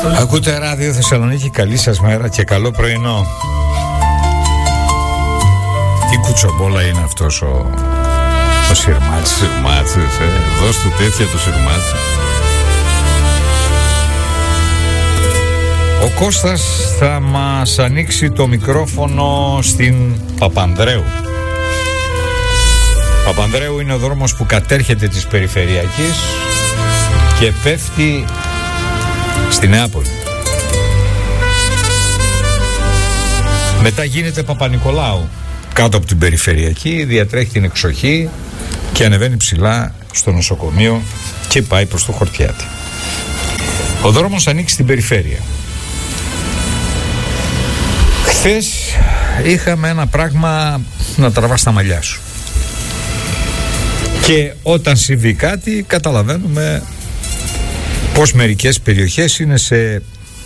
Ακούτε Ράδιο Θεσσαλονίκη, καλή σας μέρα και καλό πρωινό. Τι κουτσομπόλα είναι αυτός ο Σιρμάτσης, δώσ' του τέτοια το Σιρμάτσι. Ο Κώστας θα μας ανοίξει το μικρόφωνο στην Παπανδρέου. Παπανδρέου είναι ο δρόμος που κατέρχεται της Περιφερειακής και πέφτει στη Νεάπολη. Μετά γίνεται Παπα-Νικολάου κάτω από την Περιφερειακή, διατρέχει την Εξοχή και ανεβαίνει ψηλά στο νοσοκομείο και πάει προς το Χορτιάτι. Ο δρόμος ανοίξει στην περιφέρεια. Χθες είχαμε ένα πράγμα να τραβάς τα μαλλιά σου. Και όταν συμβεί κάτι καταλαβαίνουμε πως μερικές περιοχές είναι σε...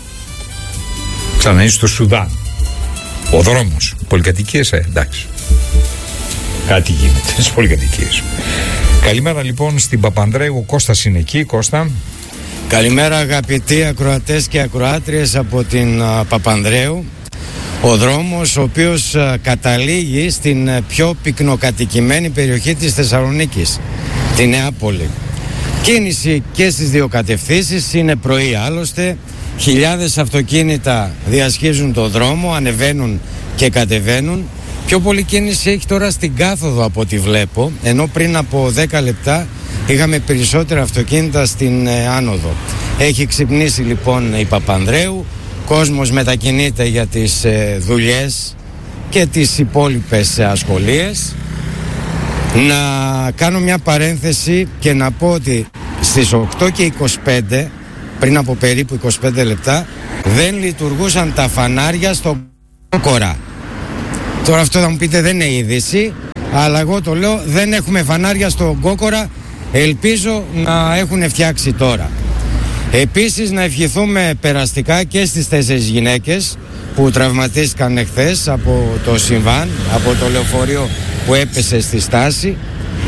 σαν να είναι στο Σουδάν. Ο δρόμος, πολυκατοικίες, εντάξει. Κάτι γίνεται στις πολυκατοικίες. Καλημέρα λοιπόν στην Παπανδρέου, ο Κώστας είναι εκεί. Κώστα. Καλημέρα αγαπητοί ακροατές και ακροάτριες από την Παπανδρέου. Ο δρόμος ο οποίος καταλήγει στην πιο πυκνοκατοικημένη περιοχή της Θεσσαλονίκης, τη Νεάπολη. Κίνηση και στις δύο κατευθύνσεις, είναι πρωί άλλωστε. Χιλιάδες αυτοκίνητα διασχίζουν το δρόμο, ανεβαίνουν και κατεβαίνουν. Πιο πολύ κίνηση έχει τώρα στην κάθοδο από ό,τι βλέπω, ενώ πριν από 10 λεπτά είχαμε περισσότερα αυτοκίνητα στην άνοδο. Έχει ξυπνήσει λοιπόν η Παπανδρέου, κόσμος μετακινείται για τις δουλειές και τις υπόλοιπες ασχολίες. Να κάνω μια παρένθεση και να πω ότι στις 8:25, πριν από περίπου 25 λεπτά, δεν λειτουργούσαν τα φανάρια στο Κόκορα. Τώρα αυτό θα μου πείτε δεν είναι είδηση, αλλά εγώ το λέω, δεν έχουμε φανάρια στο Κόκορα. Ελπίζω να έχουν φτιάξει τώρα. Επίσης να ευχηθούμε περαστικά και στις 4 γυναίκες που τραυματίστηκαν εχθές από το συμβάν, από το λεωφορείο που έπεσε στη στάση.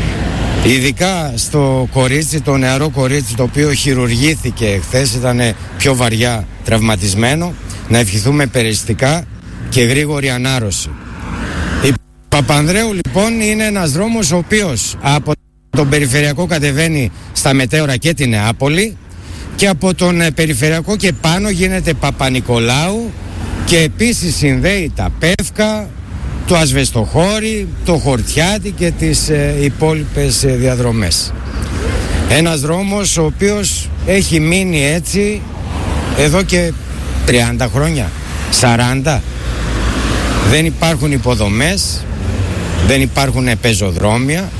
Ειδικά στο κορίτσι, το νεαρό κορίτσι το οποίο χειρουργήθηκε χθες, ήταν πιο βαριά τραυματισμένο. Να ευχηθούμε περιστικά και γρήγορη ανάρρωση. Η Παπανδρέου λοιπόν είναι ένας δρόμος ο οποίος από τον Περιφερειακό κατεβαίνει στα Μετέωρα και τη Νεάπολη, και από τον Περιφερειακό και πάνω γίνεται Παπα-Νικολάου, και επίσης συνδέει τα Πεύκα, το Ασβεστοχώρι, το Χορτιάτι και τις υπόλοιπες διαδρομές. Ένας δρόμος ο οποίος έχει μείνει έτσι εδώ και 30 χρόνια, 40. Δεν υπάρχουν υποδομές, δεν υπάρχουν πεζοδρόμια.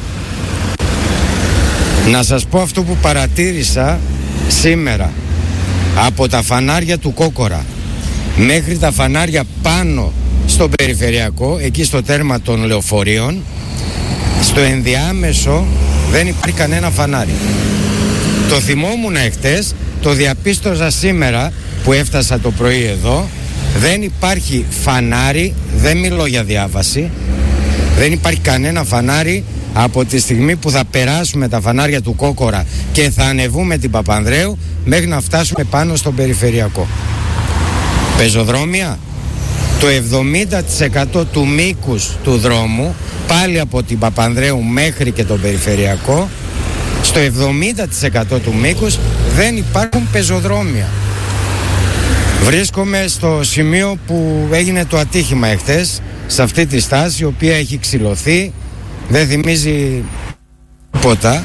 Να σας πω αυτό που παρατήρησα σήμερα. Από τα φανάρια του Κόκορα μέχρι τα φανάρια πάνω στο Περιφερειακό, εκεί στο τέρμα των λεωφορείων, στο ενδιάμεσο δεν υπάρχει κανένα φανάρι. Το θυμόμουν εχθές, το διαπίστωσα σήμερα που έφτασα το πρωί εδώ. Δεν υπάρχει φανάρι, δεν μιλώ για διάβαση, δεν υπάρχει κανένα φανάρι από τη στιγμή που θα περάσουμε τα φανάρια του Κόκορα και θα ανεβούμε την Παπανδρέου μέχρι να φτάσουμε πάνω στον Περιφερειακό. Πεζοδρόμια, το 70% του μήκους του δρόμου, πάλι από την Παπανδρέου μέχρι και τον Περιφερειακό, στο 70% του μήκους δεν υπάρχουν πεζοδρόμια. Βρίσκομαι στο σημείο που έγινε το ατύχημα εχθές, σε αυτή τη στάση η οποία έχει ξυλωθεί, δεν θυμίζει τίποτα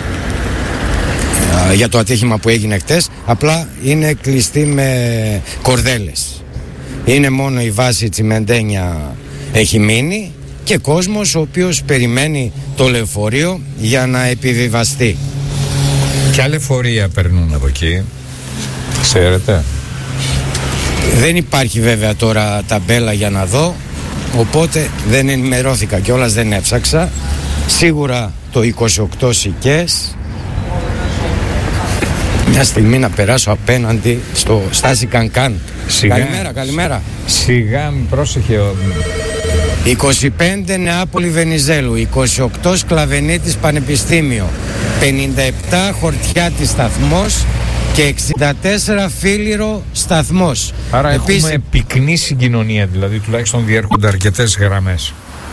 για το ατύχημα που έγινε χτες, απλά είναι κλειστή με κορδέλες. Είναι μόνο η βάση τσιμεντένια έχει μείνει και κόσμος ο οποίος περιμένει το λεωφορείο για να επιβιβαστεί. Ποια λεωφορεία περνούν από εκεί, ξέρετε? Δεν υπάρχει βέβαια τώρα ταμπέλα για να δω, οπότε δεν ενημερώθηκα κιόλας, δεν έψαξα. Σίγουρα το 28 Σικές. Μια στιγμή να περάσω απέναντι στο Στάση Κανκάν. Καλημέρα. Σιγά, πρόσεχε. 25 Νεάπολη Βενιζέλου, 28 Σκλαβενίτης Πανεπιστήμιο, 57 Χορτιάτη Σταθμός και 64 φύληρο σταθμός. Άρα έχουμε πυκνή συγκοινωνία, δηλαδή τουλάχιστον διέρχονται αρκετές γραμμές.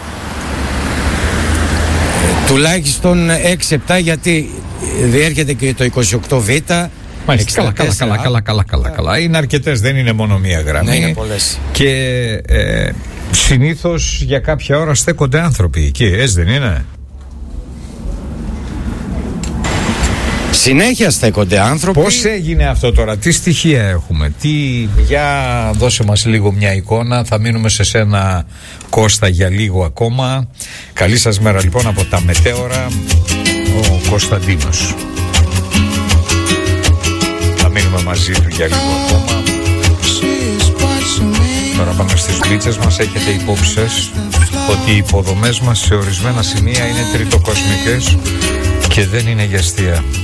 Τουλάχιστον 6-7, γιατί διέρχεται και το 28Β. Μάλιστα, καλά. Είναι αρκετές, δεν είναι μόνο μία γραμμή. Ναι, είναι πολλές. Και συνήθως για κάποια ώρα στέκονται άνθρωποι εκεί, έτσι δεν είναι? Συνέχεια στέκονται άνθρωποι. Πώς έγινε αυτό τώρα, τι στοιχεία έχουμε, για δώσε μας λίγο μια εικόνα. Θα μείνουμε σε σένα, Κώστα, για λίγο ακόμα. Καλή σας μέρα λοιπόν από τα Μετέωρα, ο Κωνσταντίνος. Θα μείνουμε μαζί του για λίγο ακόμα. Τώρα πάμε στις δουλίτσες μας. Έχετε υπόψη σας ότι οι υποδομές μας σε ορισμένα σημεία είναι τριτοκοσμικές και δεν είναι για αστεία.